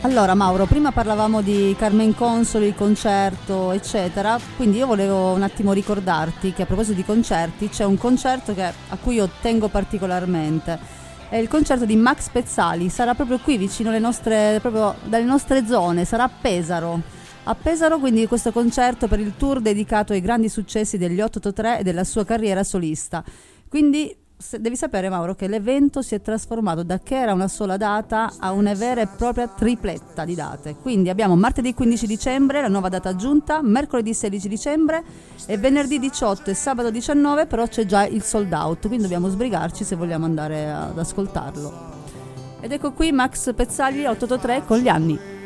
Allora Mauro, prima parlavamo di Carmen Consoli, il concerto, eccetera, quindi io volevo un attimo ricordarti che a proposito di concerti c'è un concerto a cui io tengo particolarmente. È il concerto di Max Pezzali, sarà proprio qui vicino alle nostre, proprio dalle nostre zone, sarà a Pesaro. A Pesaro, quindi questo concerto per il tour dedicato ai grandi successi degli 883 e della sua carriera solista. Quindi devi sapere Mauro che l'evento si è trasformato da che era una sola data a una vera e propria tripletta di date. Quindi abbiamo martedì 15 dicembre, la nuova data aggiunta, mercoledì 16 dicembre e venerdì 18 e sabato 19, però c'è già il sold out, quindi dobbiamo sbrigarci se vogliamo andare ad ascoltarlo. Ed ecco qui Max Pezzagli 883 con gli anni.